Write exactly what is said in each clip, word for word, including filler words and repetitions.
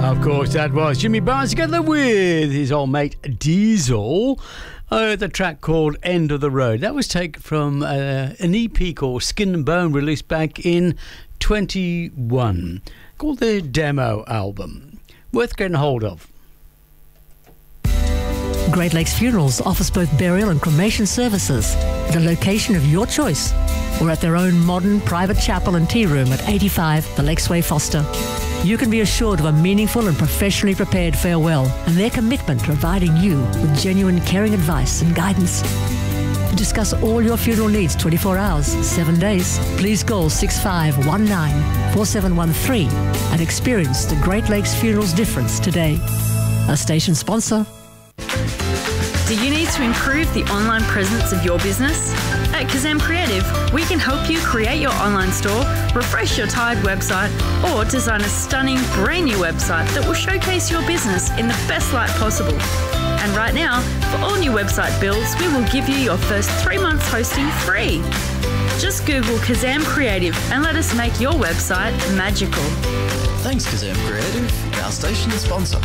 Of course, that was Jimmy Barnes together with his old mate Diesel. Uh, the track called End of the Road. That was taken from uh, an E P called Skin and Bone, released back in twenty-one, called the Demo Album. Worth getting hold of. Great Lakes Funerals offers both burial and cremation services at a location of your choice or at their own modern private chapel and tea room at eighty-five The Lakesway, Foster. You can be assured of a meaningful and professionally prepared farewell and their commitment to providing you with genuine caring advice and guidance. To discuss all your funeral needs twenty-four hours, seven days, please call six five one nine, four seven one three and experience the Great Lakes Funerals difference today. A station sponsor. Do you need to improve the online presence of your business? At Kazam Creative, we can help you create your online store, refresh your tired website, or design a stunning brand new website that will showcase your business in the best light possible. And right now, for all new website builds, we will give you your first three months hosting free. Just Google Kazam Creative and let us make your website magical. Thanks, Kazam Creative, our station sponsor.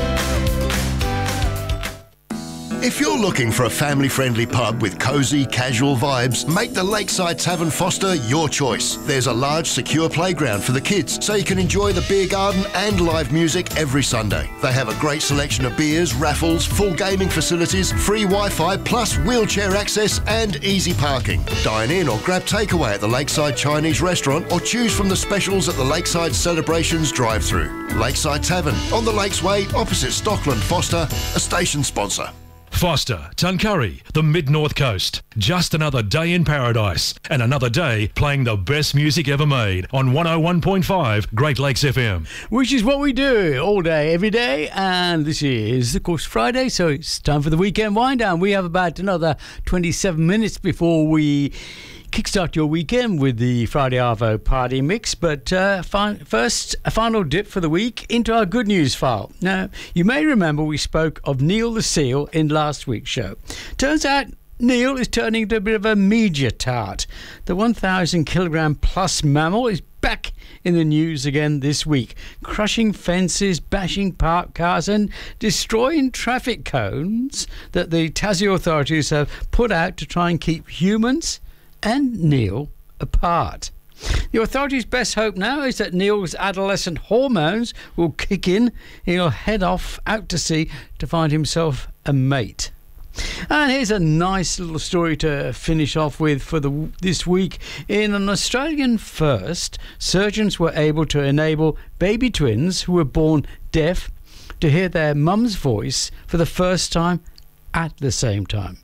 If you're looking for a family-friendly pub with cosy, casual vibes, make the Lakeside Tavern Foster your choice. There's a large, secure playground for the kids, so you can enjoy the beer garden and live music every Sunday. They have a great selection of beers, raffles, full gaming facilities, free Wi-Fi, plus wheelchair access and easy parking. Dine in or grab takeaway at the Lakeside Chinese restaurant or choose from the specials at the Lakeside Celebrations drive-thru. Lakeside Tavern, on the Lakesway, opposite Stockland Foster, a station sponsor. Foster, Tuncurry, the Mid-North Coast. Just another day in paradise and another day playing the best music ever made on one oh one point five Great Lakes F M. Which is what we do all day, every day. And this is, of course, Friday, so it's time for the weekend wind down. We have about another twenty-seven minutes before we kickstart your weekend with the Friday Arvo party mix. But uh, fi- first, a final dip for the week into our good news file. Now, you may remember we spoke of Neil the seal in last week's show. Turns out Neil is turning into a bit of a media tart. The one thousand kilogram plus mammal is back in the news again this week, crushing fences, bashing parked cars and destroying traffic cones that the Tassie authorities have put out to try and keep humans and Neil apart. The authorities' best hope now is that Neil's adolescent hormones will kick in. He'll head off out to sea to find himself a mate. And here's a nice little story to finish off with for the this week. In an Australian first, surgeons were able to enable baby twins who were born deaf to hear their mum's voice for the first time at the same time.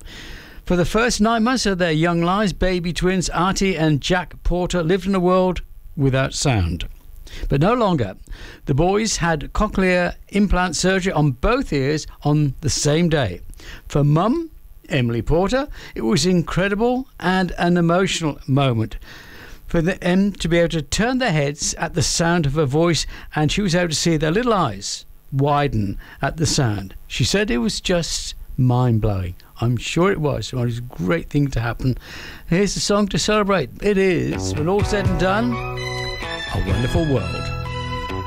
For the first nine months of their young lives, baby twins Artie and Jack Porter lived in a world without sound. But no longer. The boys had cochlear implant surgery on both ears on the same day. For Mum, Emily Porter, it was incredible and an emotional moment for them to be able to turn their heads at the sound of her voice, and she was able to see their little eyes widen at the sound. She said it was just mind-blowing. I'm sure it was. It was a great thing to happen. Here's the song to celebrate. It is, when all said and done, A Wonderful World.